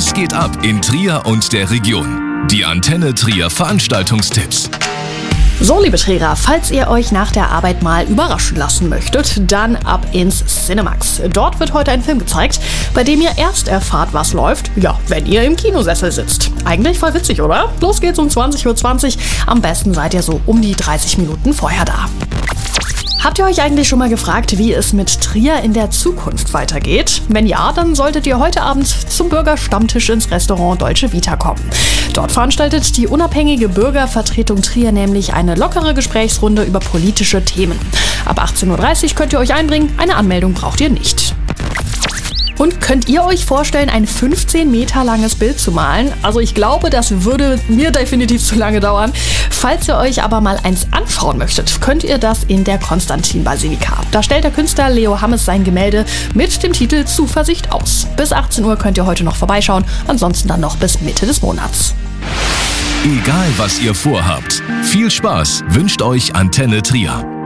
Was geht ab in Trier und der Region? Die Antenne Trier Veranstaltungstipps. So, liebe Trierer, falls ihr euch nach der Arbeit mal überraschen lassen möchtet, dann ab ins Cinemax. Dort wird heute ein Film gezeigt, bei dem ihr erst erfahrt, was läuft, wenn ihr im Kinosessel sitzt. Eigentlich voll witzig, oder? Los geht's um 20:20 Uhr. Am besten seid ihr so um die 30 Minuten vorher da. Habt ihr euch eigentlich schon mal gefragt, wie es mit Trier in der Zukunft weitergeht? Wenn ja, dann solltet ihr heute Abend zum Bürgerstammtisch ins Restaurant Deutsche Vita kommen. Dort veranstaltet die unabhängige Bürgervertretung Trier nämlich eine lockere Gesprächsrunde über politische Themen. Ab 18:30 Uhr könnt ihr euch einbringen, eine Anmeldung braucht ihr nicht. Und könnt ihr euch vorstellen, ein 15 Meter langes Bild zu malen? Also ich glaube, das würde mir definitiv zu lange dauern. Falls ihr euch aber mal eins anschauen möchtet, könnt ihr das in der Konstantin-Basilika. Da stellt der Künstler Leo Hammes sein Gemälde mit dem Titel Zuversicht aus. Bis 18 Uhr könnt ihr heute noch vorbeischauen, ansonsten dann noch bis Mitte des Monats. Egal was ihr vorhabt, viel Spaß wünscht euch Antenne Trier.